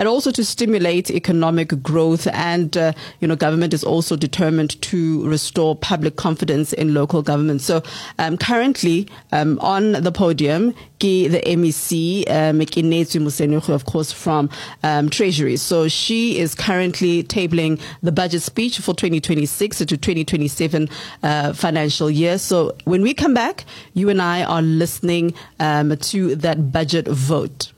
and also to stimulate economic growth. And, government is also determined to restore public confidence in local government. So currently on the podium, the MEC, Mekinetsi Mosenekhu, of course, from Treasury. So she is currently tabling the budget speech for 2026 to 2027 financial year. So when we come back, you and I are listening to that budget vote.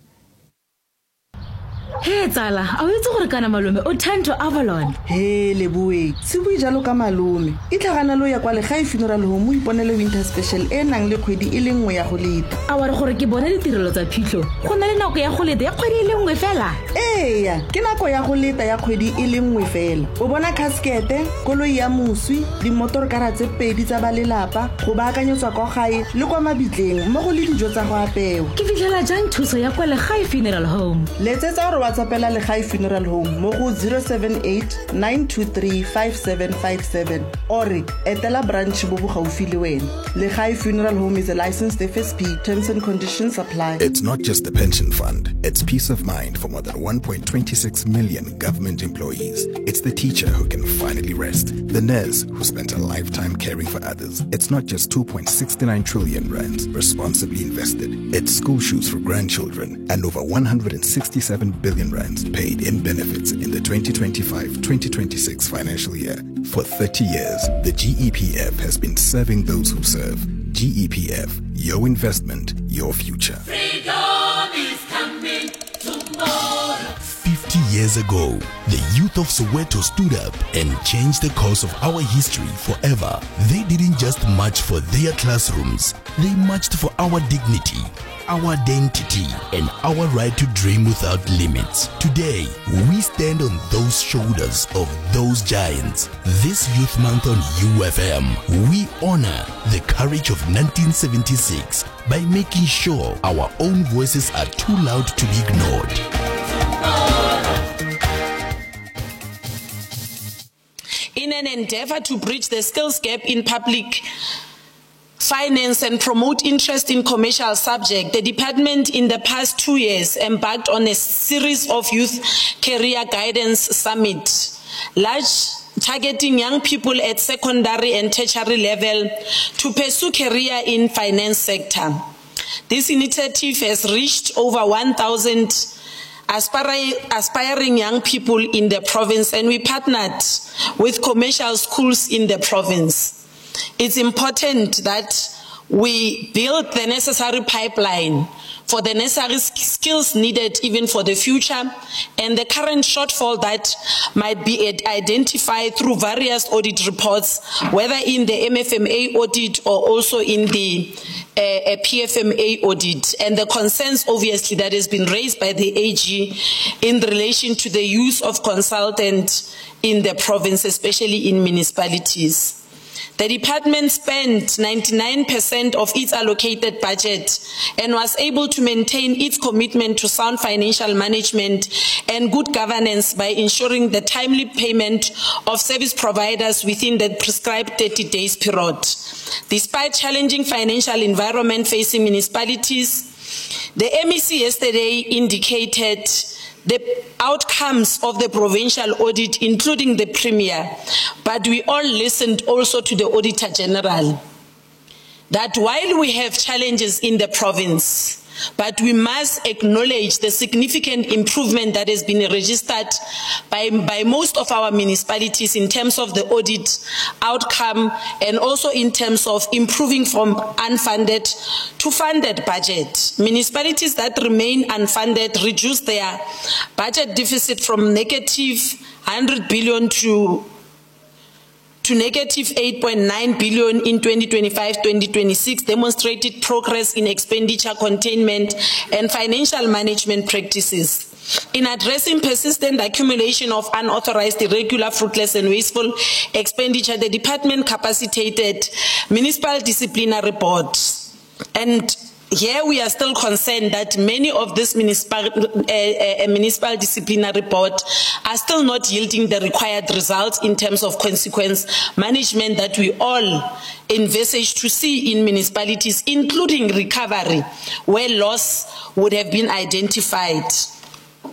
Hey tsala, a o itse gore kana malome o thanto Avalon. Hey Leboe, se bui jalo ka malome. E tlhagana lo ya kwa le Gae Funeral Home o iponele winter special e nang le kgwedi e le nngwe ya go leta. A wa re gore ke bone ditirelo tsa phitlho. Go na le nako ya go leta ya kgwedi e le nngwe fela. Eya, ke nako ya go leta ya kgwedi e le nngwe fela. O bona kaskete, koloi ya moswi, di motorkara tse pedi tsa ba lelapa, go baakanyetswa kwa gae le kwa mabitleng mo go le dijo tsa go apewa. Ke fitlhela jang thuso ya kwa le Gae Funeral Home? Letsetsa gore WhatsAppela le Gae Funeral Home mo go 078-923-5757 or etela branch bo bo gaufi le wena. Le Gae Funeral Home is a licensed FSP. Terms and conditions apply. It's not just a pension fund. It's peace of mind for more than 1.26 million government employees. It's the teacher who can finally rest. The nurse who spent a lifetime caring for others. It's not just 2.69 trillion rands responsibly invested. It's school shoes for grandchildren and over 167 billion rands paid in benefits in the 2025-2026 financial year. For 30 years, the GEPF has been serving those who serve. GEPF, your investment, your future. Freedom is coming tomorrow. 50 years ago, the youth of Soweto stood up and changed the course of our history forever. They didn't just march for their classrooms, they marched for our dignity, our identity, and our right to dream without limits. Today, we stand on those shoulders of those giants. This Youth Month on UFM, we honor the courage of 1976 by making sure our own voices are too loud to be ignored. In an endeavor to bridge the skills gap in public finance and promote interest in commercial subjects, the department in the past 2 years embarked on a series of youth career guidance summits, targeting young people at secondary and tertiary level to pursue career in finance sector. This initiative has reached over 1,000 aspiring young people in the province, and we partnered with commercial schools in the province. It's important that we build the necessary pipeline for the necessary skills needed even for the future, and the current shortfall that might be identified through various audit reports, whether in the MFMA audit or also in the PFMA audit, and the concerns obviously that has been raised by the AG in relation to the use of consultants in the province, especially in municipalities. The department spent 99% of its allocated budget and was able to maintain its commitment to sound financial management and good governance by ensuring the timely payment of service providers within the prescribed 30 days period. Despite challenging financial environment facing municipalities, the MEC yesterday indicated the outcomes of the provincial audit, including the Premier, but we all listened also to the Auditor General, that while we have challenges in the province, but we must acknowledge the significant improvement that has been registered by most of our municipalities in terms of the audit outcome and also in terms of improving from unfunded to funded budget. Municipalities that remain unfunded reduce their budget deficit from negative 100 billion to negative 8.9 billion in 2025-2026, demonstrated progress in expenditure containment and financial management practices. In addressing persistent accumulation of unauthorized, irregular, fruitless and wasteful expenditure, the department capacitated municipal disciplinary boards. And here we are still concerned that many of these municipal disciplinary boards are still not yielding the required results in terms of consequence management that we all envisage to see in municipalities, including recovery, where loss would have been identified.